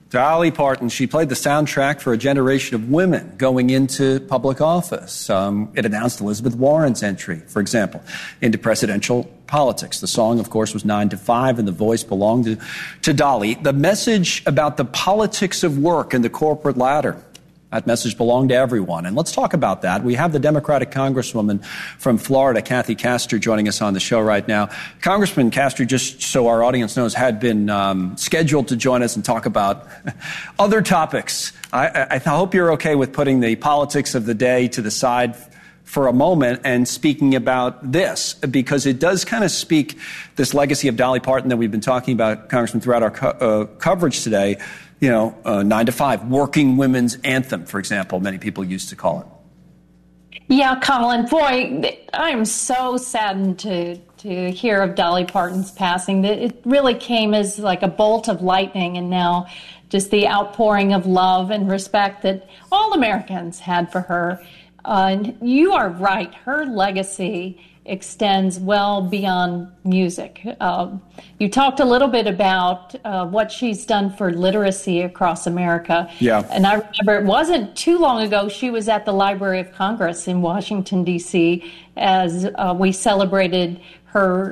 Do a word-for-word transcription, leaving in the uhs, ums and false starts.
Dolly Parton, she played the soundtrack for a generation of women going into public office. Um, it announced Elizabeth Warren's entry, for example, into presidential politics. The song, of course, was nine to five, and the voice belonged to, to Dolly. The message about the politics of work and the corporate ladder, that message belonged to everyone. And let's talk about that. We have the Democratic Congresswoman from Florida, Kathy Castor, joining us on the show right now. Congressman Castor, just so our audience knows, had been um, scheduled to join us and talk about other topics. I, I hope you're okay with putting the politics of the day to the side for a moment and speaking about this, because it does kind of speak this legacy of Dolly Parton that we've been talking about, Congressman, throughout our co- uh, coverage today. You know, uh, nine to five, working women's anthem, for example, many people used to call it. Yeah, Colin, boy, I'm so saddened to to hear of Dolly Parton's passing. It really came as like a bolt of lightning, and now just the outpouring of love and respect that all Americans had for her. Uh, and you are right, her legacy extends well beyond music. Uh, you talked a little bit about uh, what she's done for literacy across America. Yeah. And I remember it wasn't too long ago, she was at the Library of Congress in Washington, D C, as uh, we celebrated her